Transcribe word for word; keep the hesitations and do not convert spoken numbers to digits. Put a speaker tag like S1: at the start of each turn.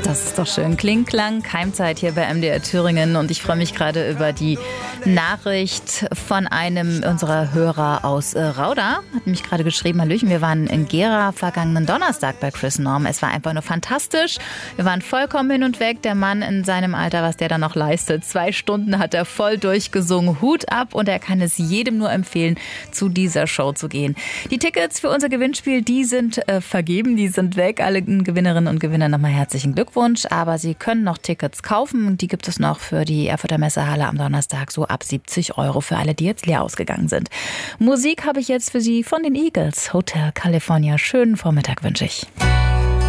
S1: Das ist doch schön. Kling, Klang, Keimzeit hier bei M D R Thüringen. Und ich freue mich gerade über die Nachricht von einem unserer Hörer aus äh, Rauda. Hat mich gerade geschrieben, Hallöchen, wir waren in Gera vergangenen Donnerstag bei Chris Norm. Es war einfach nur fantastisch. Wir waren vollkommen hin und weg. Der Mann in seinem Alter, was der da noch leistet. Zwei Stunden hat er voll durchgesungen. Hut ab, und er kann es jedem nur empfehlen, zu dieser Show zu gehen. Die Tickets für unser Gewinnspiel, die sind äh, vergeben, die sind weg. Alle Gewinnerinnen und Gewinner nochmal herzlichen Glückwunsch. Aber Sie können noch Tickets kaufen. Die gibt es noch für die Erfurter Messehalle am Donnerstag, so ab siebzig Euro für alle, die jetzt leer ausgegangen sind. Musik habe ich jetzt für Sie von den Eagles. Hotel California. Schönen Vormittag wünsche ich.